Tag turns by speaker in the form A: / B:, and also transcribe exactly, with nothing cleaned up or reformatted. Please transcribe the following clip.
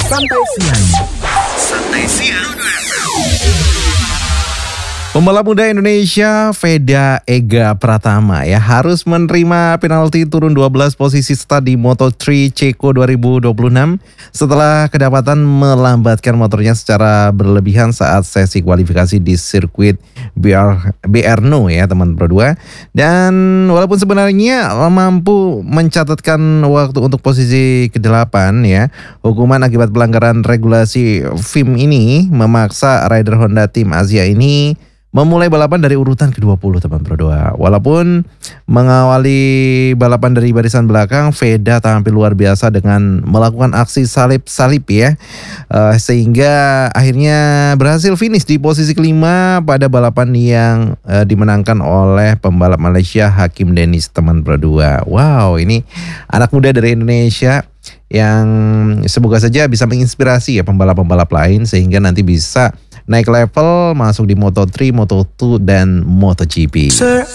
A: Santai Siang. Santai Siang.
B: Pembalap muda Indonesia Veda Ega Pratama ya harus menerima penalti turun dua belas posisi start di Moto tiga Ceko dua ribu dua puluh enam setelah kedapatan melambatkan motornya secara berlebihan saat sesi kualifikasi di sirkuit B R, Brno ya teman Pro dua. Dan walaupun sebenarnya mampu mencatatkan waktu untuk posisi kedelapan ya, hukuman akibat pelanggaran regulasi F I M ini memaksa rider Honda Tim Asia ini memulai balapan dari urutan ke dua puluh teman Pro dua. Walaupun mengawali balapan dari barisan belakang, Veda tampil luar biasa dengan melakukan aksi salip-salip ya, uh, sehingga akhirnya berhasil finish di posisi kelima pada balapan yang uh, dimenangkan oleh pembalap Malaysia Hakim Dennis teman Pro dua. Wow, ini anak muda dari Indonesia yang semoga saja bisa menginspirasi ya pembalap-pembalap lain sehingga nanti bisa naik level masuk di Moto tiga, Moto dua dan MotoGP.